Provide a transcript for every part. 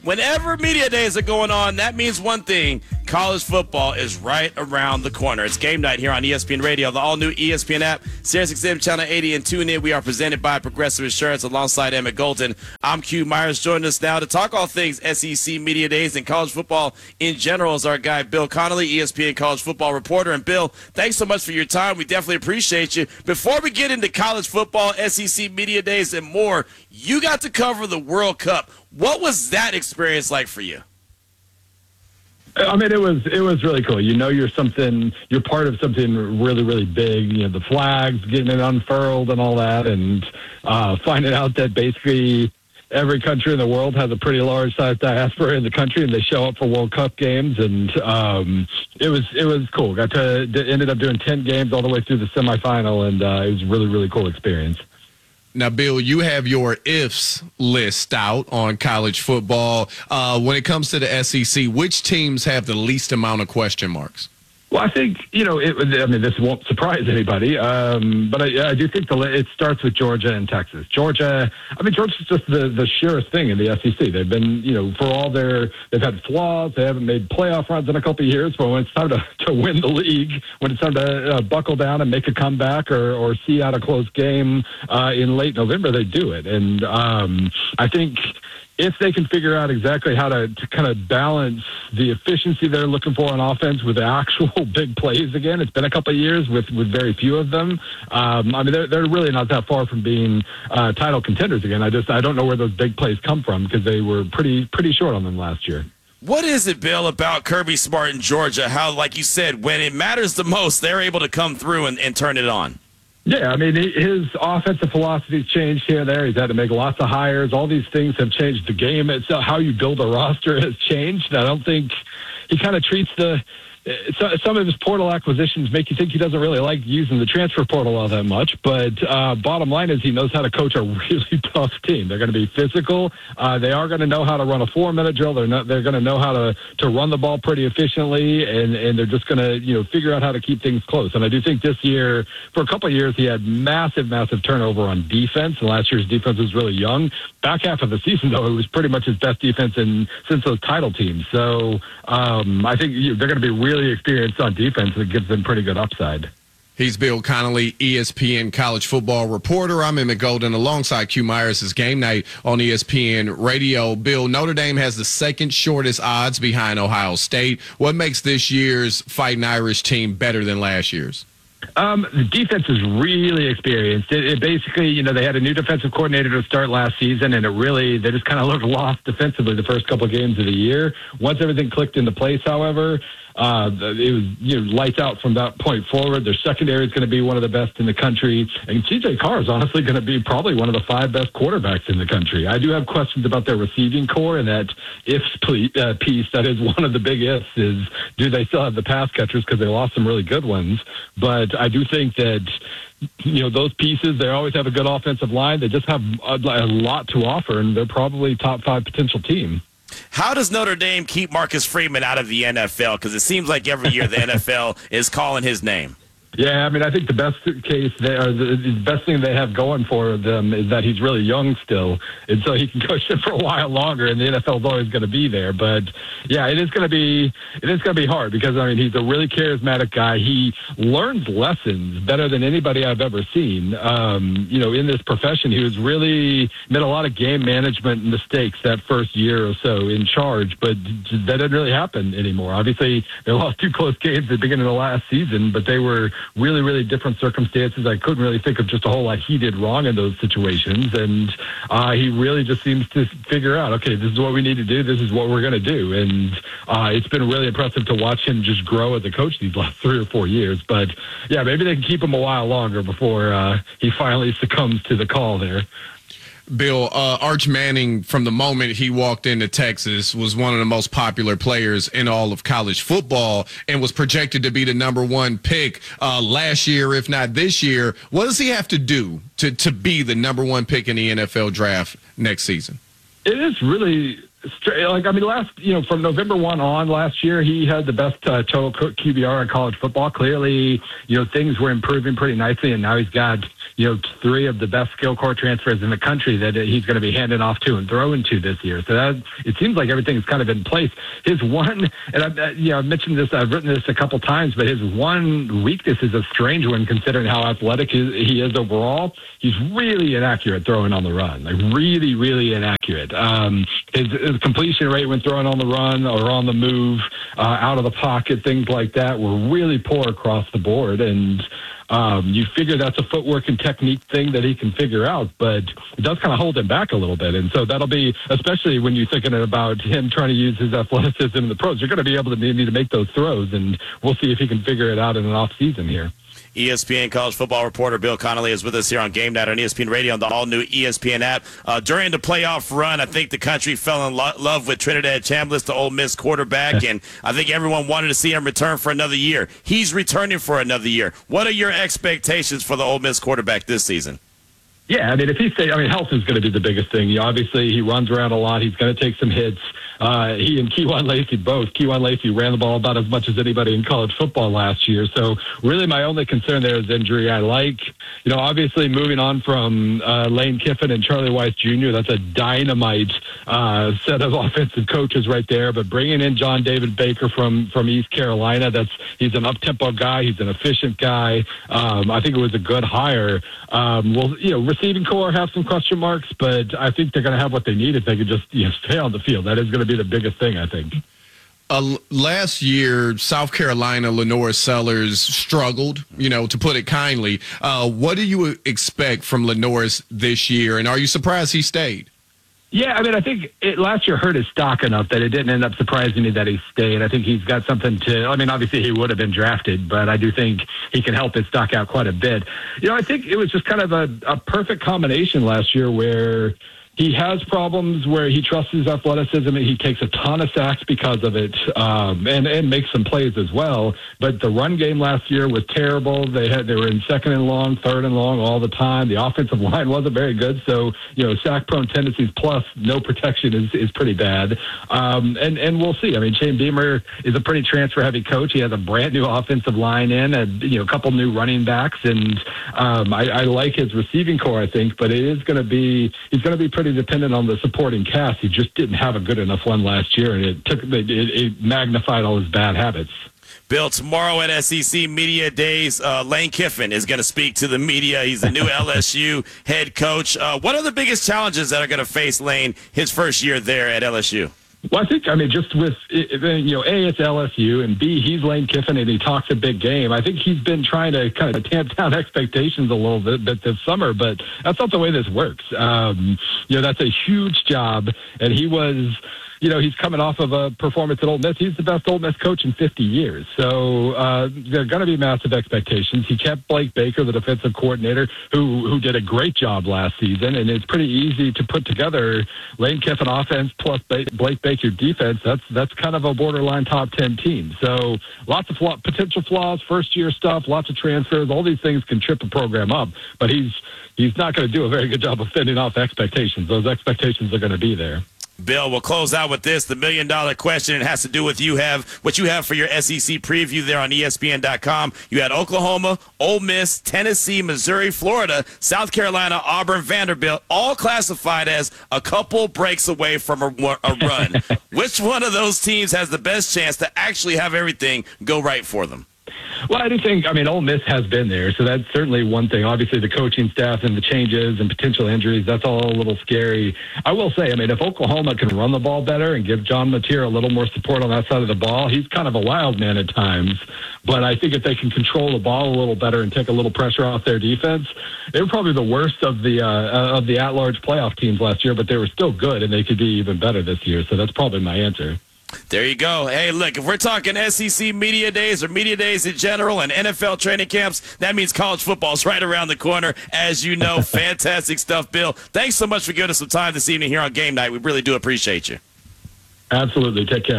Whenever media days are going on, that means one thing. College football is right around the corner. It's game night here on ESPN Radio, the all-new ESPN app, SiriusXM Channel 80, and tune in. We are presented by Progressive Insurance alongside Emmett Golden. I'm Q Myers. Joining us now to talk all things SEC media days and college football in general is our guy, Bill Connolly, ESPN college football reporter. And, Bill, thanks so much for your time. We definitely appreciate you. Before we get into college football, SEC media days, and more, you got to cover the World Cup. What was that experience like for you? I mean, it was really cool. You know, you're part of something really, really big. You know, the flags, getting it unfurled and all that, and finding out that basically every country in the world has a pretty large size diaspora in the country, and they show up for World Cup games. And it was cool. Ended up doing 10 games all the way through the semifinal, and it was a really, really cool experience. Now, Bill, you have your ifs list out on college football. When it comes to the SEC, which teams have the least amount of question marks? Well, I think, this won't surprise anybody, but I do think it starts with Georgia and Texas. Georgia's just the surest thing in the SEC. They've been, they've had flaws. They haven't made playoff runs in a couple of years, but when it's time to win the league, when it's time to buckle down and make a comeback or see out a close game in late November, they do it. And I think if they can figure out exactly how to kind of balance the efficiency they're looking for on offense with the actual big plays again, it's been a couple of years with very few of them. They're really not that far from being title contenders again. I don't know where those big plays come from because they were pretty short on them last year. What is it, Bill, about Kirby Smart in Georgia? How, like you said, when it matters the most, they're able to come through and turn it on? Yeah, I mean, his offensive philosophy's changed here and there. He's had to make lots of hires. All these things have changed the game. It's how you build a roster has changed. I don't think he kind of treats some of his portal acquisitions make you think he doesn't really like using the transfer portal all that much. But bottom line is he knows how to coach a really tough team. They're going to be physical. They are going to know how to run a 4-minute drill. They're going to know how to run the ball pretty efficiently, and they're just going to figure out how to keep things close. And I do think this year, for a couple of years, he had massive turnover on defense. And last year's defense was really young. Back half of the season, though, it was pretty much his best defense since those title teams. So I think they're going to be really experienced on defense. That gives them pretty good upside. He's Bill Connolly, ESPN college football reporter. I'm Emmett Golden alongside Q Myers. It's game night on ESPN Radio. Bill, Notre Dame has the second shortest odds behind Ohio State. What makes this year's Fighting Irish team better than last year's? The defense is really experienced. It basically, they had a new defensive coordinator to start last season, and they just kind of looked lost defensively the first couple of games of the year. Once everything clicked into place, however, it was lights out from that point forward. Their secondary is going to be one of the best in the country, and TJ Carr is honestly going to be probably one of the 5 best quarterbacks in the country. I do have questions about their receiving core, and that piece, that is one of the big ifs, is do they still have the pass catchers because they lost some really good ones. But I do think that those pieces, they always have a good offensive line. They just have a lot to offer, and they're probably top 5 potential team. How does Notre Dame keep Marcus Freeman out of the NFL? Because it seems like every year the NFL is calling his name. Yeah, I mean, I think the best case the best thing they have going for them is that he's really young still, and so he can coach it for a while longer, and the NFL is always going to be there. But yeah, it is going to be hard because he's a really charismatic guy. He learns lessons better than anybody I've ever seen. In this profession, he was really made a lot of game management mistakes that first year or so in charge, but that didn't really happen anymore. Obviously, they lost 2 close games at the beginning of the last season, but they were really, really different circumstances. I couldn't really think of just a whole lot he did wrong in those situations. And he really just seems to figure out, okay, this is what we need to do. This is what we're going to do. And it's been really impressive to watch him just grow as a coach these last 3 or 4 years. But, yeah, maybe they can keep him a while longer before he finally succumbs to the call there. Bill, Arch Manning, from the moment he walked into Texas, was one of the most popular players in all of college football and was projected to be the #1 pick last year, if not this year. What does he have to do to be the #1 pick in the NFL draft next season? It is really from November 1 on last year, he had the best total QBR in college football. Clearly, things were improving pretty nicely, and now he's got, 3 of the best skill core transfers in the country that he's going to be handing off to and throwing to this year. So it seems like everything's kind of in place. His one, and I've mentioned this, I've written this a couple times, but his one weakness is a strange one considering how athletic he is overall. He's really inaccurate throwing on the run, like really, really inaccurate. His completion rate when throwing on the run or on the move, out of the pocket, things like that were really poor across the board. And you figure that's a footwork and technique thing that he can figure out, but it does kind of hold him back a little bit. And so that'll be, especially when you're thinking about him trying to use his athleticism in the pros, you're going to be able to need to make those throws, and we'll see if he can figure it out in an off season here. ESPN college football reporter Bill Connolly is with us here on Game Night on ESPN Radio on the all-new ESPN app. During the playoff run, I think the country fell in love with Trinidad Chambliss, the Ole Miss quarterback, and I think everyone wanted to see him return for another year. He's returning for another year. What are your expectations for the Ole Miss quarterback this season? Yeah, I mean, if he stays, health is going to be the biggest thing. Obviously, he runs around a lot. He's going to take some hits. He and Kejuan Lacey both. Kejuan Lacey ran the ball about as much as anybody in college football last year. So really my only concern there is injury. I like, obviously moving on from Lane Kiffin and Charlie Weiss Jr., that's a dynamite set of offensive coaches right there. But bringing in John David Baker from East Carolina, he's an up-tempo guy. He's an efficient guy. I think it was a good hire. Receiving core have some question marks, but I think they're going to have what they need if they could just stay on the field. That is going to be the biggest thing, I think. Last year, South Carolina, Lenore Sellers struggled, to put it kindly. What do you expect from Lenore this year, and are you surprised he stayed? Yeah, I think last year hurt his stock enough that it didn't end up surprising me that he stayed. I think he's got something obviously he would have been drafted, but I do think he can help his stock out quite a bit. I think it was just kind of a perfect combination last year where he has problems where he trusts his athleticism and he takes a ton of sacks because of it, and makes some plays as well. But the run game last year was terrible. They were in second and long, third and long all the time. The offensive line wasn't very good. So, sack prone tendencies plus no protection is pretty bad. And we'll see. Shane Beamer is a pretty transfer heavy coach. He has a brand new offensive line in and, a couple new running backs. And I like his receiving core, I think, but he's going to be pretty dependent on the supporting cast. He just didn't have a good enough one last year, and it magnified all his bad habits. Bill, tomorrow at SEC Media Days, Lane Kiffin is going to speak to the media. He's the new LSU head coach. What are the biggest challenges that are going to face Lane his first year there at LSU? Well, I think, just with, A, it's LSU, and B, he's Lane Kiffin, and he talks a big game. I think he's been trying to kind of tamp down expectations a little bit this summer, but that's not the way this works. That's a huge job, and he was... he's coming off of a performance at Ole Miss. He's the best Ole Miss coach in 50 years. So there are going to be massive expectations. He kept Blake Baker, the defensive coordinator, who did a great job last season. And it's pretty easy to put together Lane Kiffin offense plus Blake Baker defense. That's kind of a borderline top 10 team. So lots of potential flaws, first-year stuff, lots of transfers. All these things can trip a program up. But he's not going to do a very good job of fending off expectations. Those expectations are going to be there. Bill, we'll close out with this. The million-dollar question. It has to do with what you have for your SEC preview there on ESPN.com. You had Oklahoma, Ole Miss, Tennessee, Missouri, Florida, South Carolina, Auburn, Vanderbilt, all classified as a couple breaks away from a run. Which one of those teams has the best chance to actually have everything go right for them? Well, I do think, Ole Miss has been there, so that's certainly one thing. Obviously, the coaching staff and the changes and potential injuries, that's all a little scary. I will say, if Oklahoma can run the ball better and give John Mateer a little more support on that side of the ball, he's kind of a wild man at times. But I think if they can control the ball a little better and take a little pressure off their defense, they were probably the worst of the at-large playoff teams last year, but they were still good, and they could be even better this year. So that's probably my answer. There you go. Hey, look, if we're talking SEC Media Days or Media Days in general and NFL training camps, that means college football is right around the corner. As you know, fantastic stuff, Bill. Thanks so much for giving us some time this evening here on Game Night. We really do appreciate you. Absolutely. Take care.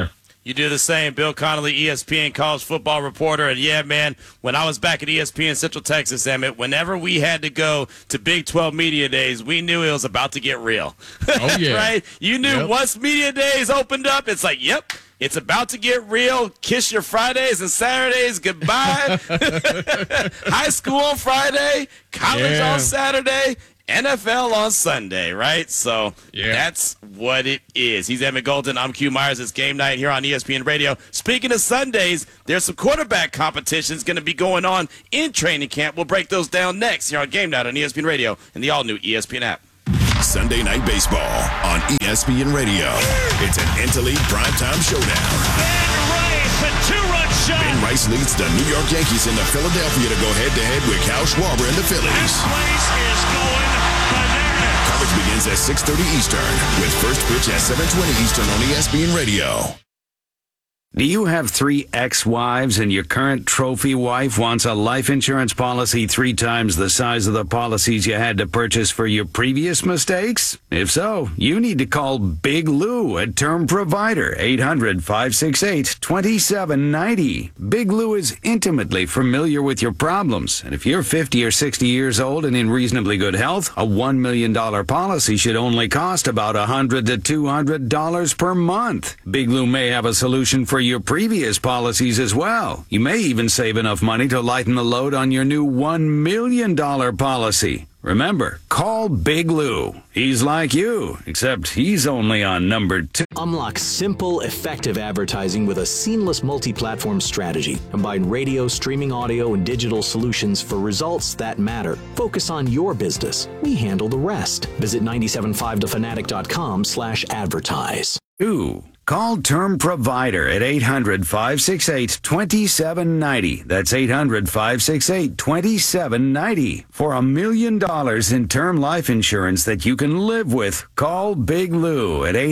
You do the same. Bill Connolly, ESPN college football reporter. And, yeah, man, when I was back at ESPN Central Texas, Emmett, whenever we had to go to Big 12 Media Days, we knew it was about to get real. Oh, yeah. Right? You knew once Media Days opened up, it's like, yep, it's about to get real. Kiss your Fridays and Saturdays goodbye. High school on Friday, college on Saturday, NFL on Sunday, right? So that's what it is. He's Emmett Golden. I'm Q Myers. It's game night here on ESPN Radio. Speaking of Sundays, there's some quarterback competitions going to be going on in training camp. We'll break those down next here on Game Night on ESPN Radio and the all-new ESPN app. Sunday Night Baseball on ESPN Radio. It's an interleague primetime showdown. Ben Rice, a two-run shot. Ben Rice leads the New York Yankees into Philadelphia to go head-to-head with Kyle Schwarber and the Phillies. This place is going bananas. Coverage begins at 6:30 Eastern with first pitch at 7:20 Eastern on ESPN Radio. Do you have 3 ex-wives and your current trophy wife wants a life insurance policy 3 times the size of the policies you had to purchase for your previous mistakes? If so, you need to call Big Lou at Term Provider, 800-568-2790. Big Lou is intimately familiar with your problems, and if you're 50 or 60 years old and in reasonably good health, a $1 million policy should only cost about $100 to $200 per month. Big Lou may have a solution for your previous policies as well. You may even save enough money to lighten the load on your new $1 million policy. Remember, call Big Lou. He's like you, except he's only on number 2. Unlock simple, effective advertising with a seamless multi-platform strategy. Combine radio, streaming audio, and digital solutions for results that matter. Focus on your business. We handle the rest. Visit 975thefanatic.com/advertise. 2. Call Term Provider at 800-568-2790. That's 800-568-2790. For $1 million in term life insurance that you can live with, call Big Lou at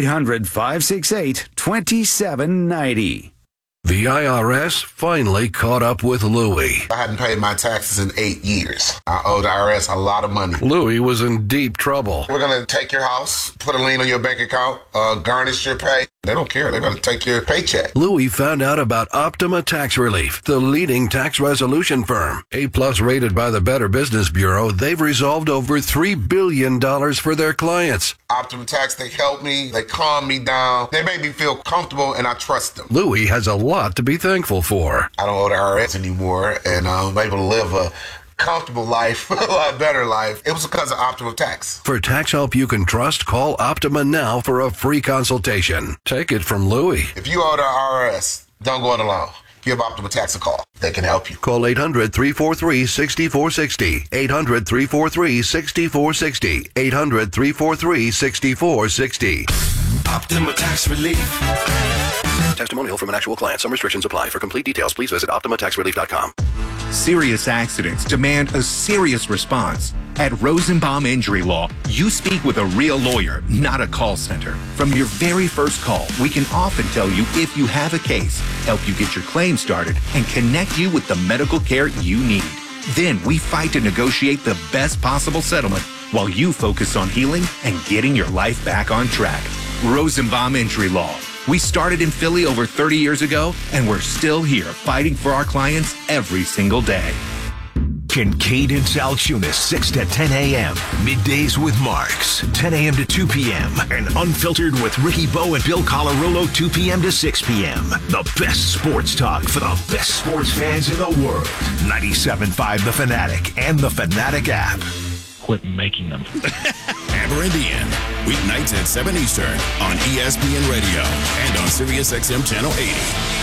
800-568-2790. The IRS finally caught up with Louie. I hadn't paid my taxes in 8 years. I owed the IRS a lot of money. Louie was in deep trouble. We're going to take your house, put a lien on your bank account, garnish your pay. They don't care. They're going to take your paycheck. Louie found out about Optima Tax Relief, the leading tax resolution firm. A-plus rated by the Better Business Bureau, they've resolved over $3 billion for their clients. Optima Tax, they help me. They calm me down. They make me feel comfortable, and I trust them. Louie has a lot to be thankful for. I don't owe the IRS anymore, and I'm able to live a comfortable life, a lot better life. It was because of Optima Tax. For tax help you can trust, call Optima now for a free consultation. Take it from Louie. If you owe the IRS, don't go it alone. Give Optima Tax a call. They can help you. Call 800-343-6460. 800-343-6460. 800-343-6460. Optima Tax Relief. Testimonial from an actual client. Some restrictions apply. For complete details, please visit OptimaTaxRelief.com. Serious accidents demand a serious response. At Rosenbaum Injury Law, you speak with a real lawyer, not a call center. From your very first call, we can often tell you if you have a case, help you get your claim started, and connect you with the medical care you need. Then we fight to negotiate the best possible settlement while you focus on healing and getting your life back on track. Rosenbaum Injury Law. We started in Philly over 30 years ago, and we're still here fighting for our clients every single day. Kincaid and Sal Tunis, 6 to 10 a.m. Middays with Marks, 10 a.m. to 2 p.m. And Unfiltered with Ricky Bowe and Bill Colarulo, 2 p.m. to 6 p.m. The best sports talk for the best sports fans in the world. 97.5 The Fanatic and the Fanatic app. Quit making them. Amber and Ian, weeknights at 7 Eastern on ESPN Radio and on SiriusXM Channel 80.